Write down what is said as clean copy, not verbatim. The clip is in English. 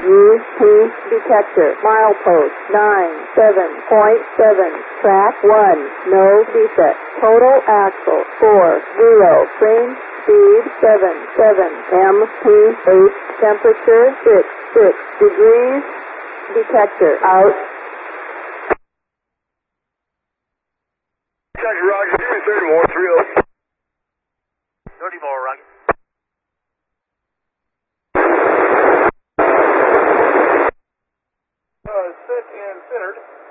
UP detector. Milepost 97.7. Track 1. No defect. Total axle 40. Frame speed 77. MP8. Temperature 6 degrees. Detector out. Roger, 30 more, 30. 30 more, Roger. Set and centered.